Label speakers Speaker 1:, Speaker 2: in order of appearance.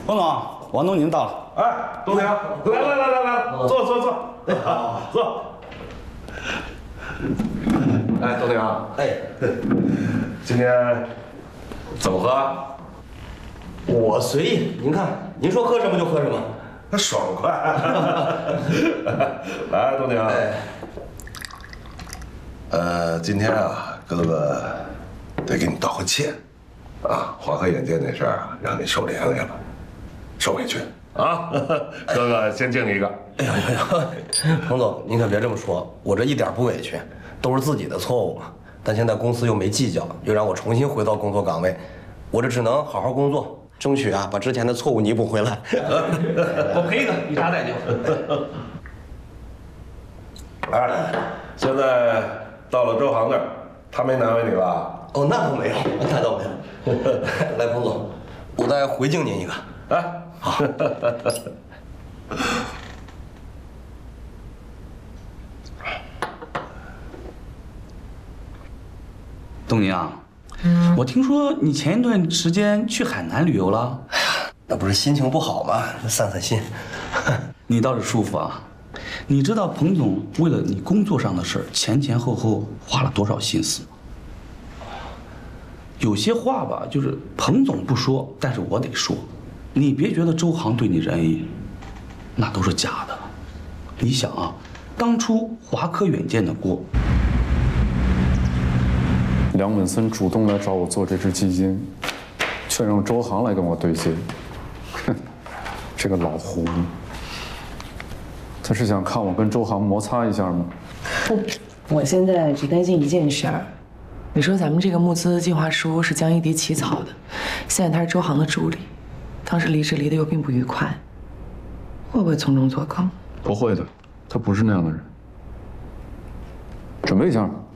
Speaker 1: 彭总，王东您到了。
Speaker 2: 哎，东宁，来，坐。坐。哎，东宁，
Speaker 3: 哎，
Speaker 2: 今天怎么喝？
Speaker 3: 我随意，您看，您说喝什么就喝什么。
Speaker 2: 爽快。来，东宁。今天啊，哥哥得给你道个歉。啊，华科远见那事儿啊，让你受连累了，受委屈啊！哥哥先敬你一个。
Speaker 3: 哎呀，彭总，您可别这么说，我这一点不委屈，都是自己的错误嘛。但现在公司又没计较，又让我重新回到工作岗位，我这只能好好工作，争取啊把之前的错误弥补回来。
Speaker 1: 我赔一个，以啥代酒？
Speaker 2: 哎，现在到了周航那儿，他没难为你吧？
Speaker 3: 哦，那倒没有，那倒没有。来，彭总，我再回敬您一个。
Speaker 2: 哎，
Speaker 3: 好。
Speaker 1: 东宁啊，我听说你前一段时间去海南旅游了。
Speaker 3: 哎呀，那不是心情不好吗？散散心。
Speaker 1: 你倒是舒服啊！你知道彭总为了你工作上的事儿前前后后花了多少心思吗？有些话吧，就是彭总不说，但是我得说。你别觉得周航对你仁义，那都是假的。你想啊，当初华科远见的锅，
Speaker 4: 梁本森主动来找我做这支基金，却让周航来跟我对接。哼，这个老狐狸，他是想看我跟周航摩擦一下吗？
Speaker 5: 不，我现在只担心一件事儿。你说咱们这个募资计划书是江一迪起草的，现在他是周航的助理，当时离职离得又并不愉快，会不会从中作梗？
Speaker 4: 不会的，他不是那样的人。准备一下吧。